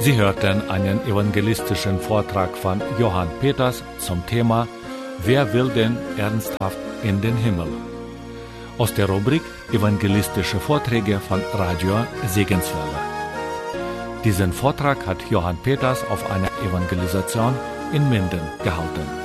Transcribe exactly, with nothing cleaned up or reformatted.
Sie hörten einen evangelistischen Vortrag von Johann Peters zum Thema Wer will denn ernsthaft in den Himmel? Aus der Rubrik Evangelistische Vorträge von Radio Segenswelle. Diesen Vortrag hat Johann Peters auf einer Evangelisation in Minden gehalten.